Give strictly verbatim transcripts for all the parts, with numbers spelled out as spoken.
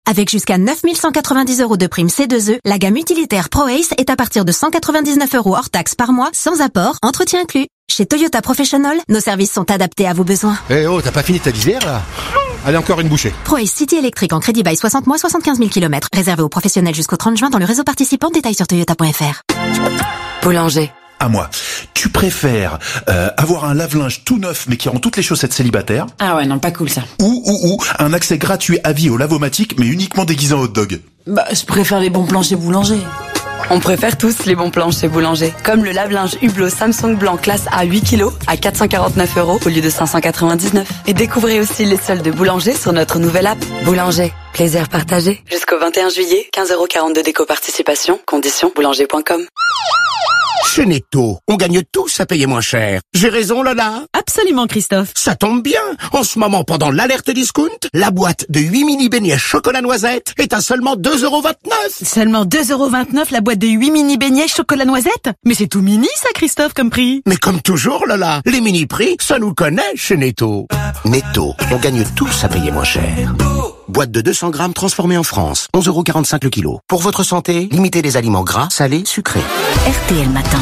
Avec jusqu'à neuf mille cent quatre-vingt-dix euros de prime C deux E, la gamme utilitaire ProAce est à partir de cent quatre-vingt-dix-neuf euros hors taxe par mois, sans apport, entretien inclus. Chez Toyota Professional, nos services sont adaptés à vos besoins. Eh oh, t'as pas fini ta lisière, là? Allez, encore une bouchée. ProAce City électrique en crédit bail soixante mois, soixante-quinze mille kilomètres. Réservé aux professionnels jusqu'au trente juin dans le réseau participant. Détails sur toyota point f r. Boulanger. À moi. Tu préfères euh, avoir un lave-linge tout neuf mais qui rend toutes les chaussettes célibataires? Ah ouais, non, pas cool ça. Ou, ou, ou un accès gratuit à vie au lavomatique mais uniquement déguisé en hot dog? Bah, je préfère les bons plans chez Boulanger. On préfère tous les bons plans chez Boulanger. Comme le lave-linge Hublot Samsung blanc classe A huit kilos à quatre cent quarante-neuf euros au lieu de cinq cent quatre-vingt-dix-neuf. Et découvrez aussi les soldes de Boulanger sur notre nouvelle app. Boulanger, plaisir partagé. Jusqu'au vingt et un juillet, quinze euros quarante-deux déco participation. Conditions boulanger point com. Chez Netto, on gagne tous à payer moins cher. J'ai raison, Lola? Absolument, Christophe. Ça tombe bien. En ce moment, pendant l'alerte discount, la boîte de huit mini beignets chocolat noisette est à seulement deux euros vingt-neuf. Seulement deux euros vingt-neuf la boîte de huit mini beignets chocolat noisette? Mais c'est tout mini, ça, Christophe, comme prix. Mais comme toujours, Lola, les mini prix, ça nous connaît chez Netto. Netto, on gagne tous à payer moins cher. Boîte de deux cents grammes transformée en France, onze euros quarante-cinq le kilo. Pour votre santé, limitez les aliments gras, salés, sucrés. R T L Matin.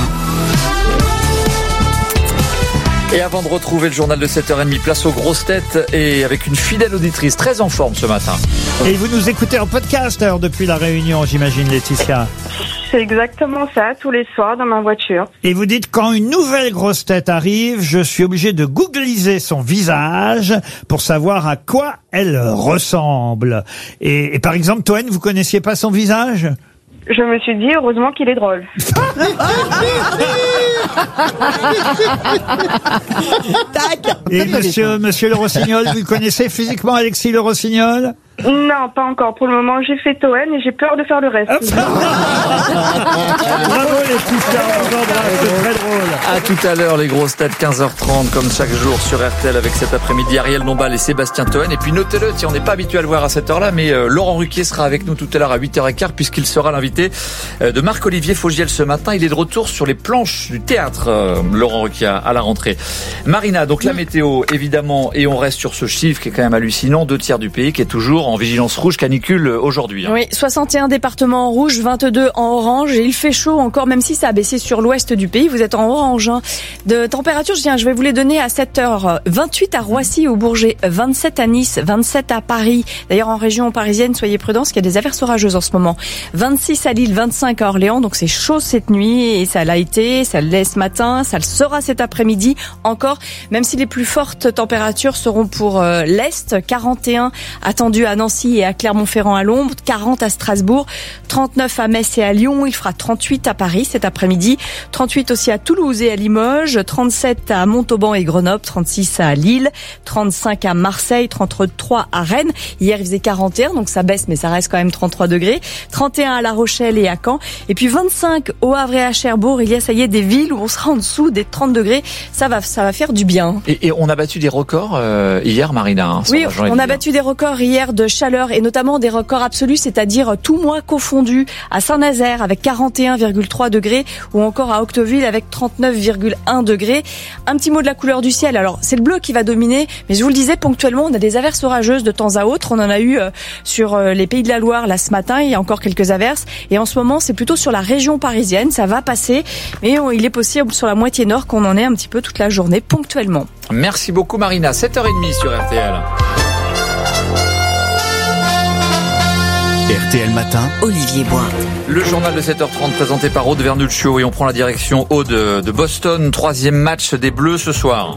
Et avant de retrouver le journal de sept heures trente, place aux grosses têtes et avec une fidèle auditrice très en forme ce matin. Et vous nous écoutez en podcast alors depuis la Réunion, j'imagine, Laetitia. C'est exactement ça, tous les soirs dans ma voiture. Et vous dites, quand une nouvelle grosse tête arrive, je suis obligé de googliser son visage pour savoir à quoi elle ressemble. Et, et par exemple, Toen, vous connaissiez pas son visage ? Je me suis dit, heureusement qu'il est drôle. Et monsieur, monsieur Le Rossignol, vous le connaissez physiquement, Alexis Le Rossignol ? Non, pas encore. Pour le moment, j'ai fait Toen et j'ai peur de faire le reste. Bravo les petits gars, on vous embrasse, c'est très drôle. À tout à l'heure, les grosses têtes, quinze heures trente, comme chaque jour sur R T L, avec cet après-midi Ariel Dombal et Sébastien Toen. Et puis notez-le, si on n'est pas habitué à le voir à cette heure-là, mais euh, Laurent Ruquier sera avec nous tout à l'heure à huit heures quinze, puisqu'il sera l'invité euh, de Marc-Olivier Fogiel ce matin. Il est de retour sur les planches du théâtre, euh, Laurent Ruquier, à la rentrée. Marina, donc la météo, évidemment, et on reste sur ce chiffre qui est quand même hallucinant, deux tiers du pays qui est toujours en vigilance rouge canicule aujourd'hui. Hein. Oui, soixante et un départements en rouge, vingt-deux en orange, et il fait chaud encore, même si ça a baissé sur l'ouest du pays. Vous êtes en orange. Hein. De température, je, tiens, je vais vous les donner à sept heures. vingt-huit à Roissy, au Bourget, vingt-sept à Nice, vingt-sept à Paris. D'ailleurs, en région parisienne, soyez prudents, parce qu'il y a des averses orageuses en ce moment. vingt-six à Lille, vingt-cinq à Orléans, donc c'est chaud cette nuit, et ça l'a été, ça l'est ce matin, ça le sera cet après-midi encore, même si les plus fortes températures seront pour euh, l'Est, quarante et un attendus à Nancy et à Clermont-Ferrand à l'ombre, quarante à Strasbourg, trente-neuf à Metz et à Lyon, il fera trente-huit à Paris cet après-midi, trente-huit aussi à Toulouse et à Limoges, trente-sept à Montauban et Grenoble, trente-six à Lille, trente-cinq à Marseille, trente-trois à Rennes. Hier, il faisait quarante et un, donc ça baisse, mais ça reste quand même trente-trois degrés. trente et un à La Rochelle et à Caen. Et puis vingt-cinq au Havre et à Cherbourg. Il y a, ça y est, des villes où on sera en dessous des trente degrés. Ça va, ça va faire du bien. Et, et on a battu des records euh, hier, Marina. Hein, oui, on a battu des records hier de chaleur et notamment des records absolus, c'est-à-dire tout mois confondu, à Saint-Nazaire avec quarante et un virgule trois degrés ou encore à Octeville avec trente-neuf virgule un degrés. Un petit mot de la couleur du ciel. Alors, c'est le bleu qui va dominer, mais je vous le disais, ponctuellement, on a des averses orageuses de temps à autre. On en a eu euh, sur euh, les Pays de la Loire là ce matin, il y a encore quelques averses. Et en ce moment, c'est plutôt sur la région parisienne, ça va passer, mais on, il est possible sur la moitié nord qu'on en ait un petit peu toute la journée, ponctuellement. Merci beaucoup Marina, sept heures trente sur R T L. R T L Matin, Olivier Bois. Le journal de sept heures trente présenté par Aude Vernuccio et on prend la direction Aude de Boston. Troisième match des Bleus ce soir.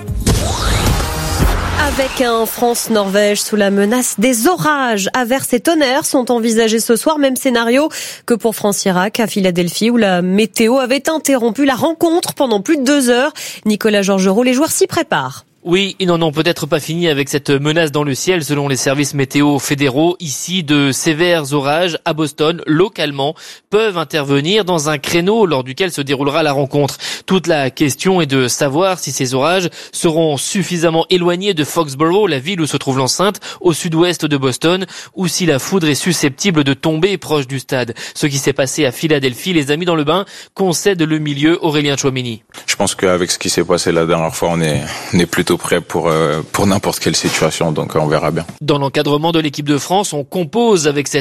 Avec un France-Norvège sous la menace des orages, averses et tonnerres sont envisagés ce soir. Même scénario que pour France-Irak à Philadelphie où la météo avait interrompu la rencontre pendant plus de deux heures. Nicolas Georgerot, les joueurs s'y préparent. Oui, ils n'en ont peut-être pas fini avec cette menace dans le ciel. Selon les services météo fédéraux, ici, de sévères orages à Boston, localement, peuvent intervenir dans un créneau lors duquel se déroulera la rencontre. Toute la question est de savoir si ces orages seront suffisamment éloignés de Foxborough, la ville où se trouve l'enceinte, au sud-ouest de Boston, ou si la foudre est susceptible de tomber proche du stade. Ce qui s'est passé à Philadelphie, les amis dans le bain concèdent le milieu. Aurélien Tchouameni. Je pense qu'avec ce qui s'est passé la dernière fois, on est, on est plutôt plutôt prêt pour euh, pour n'importe quelle situation, donc on verra bien. Dans l'encadrement de l'équipe de France, on compose avec cette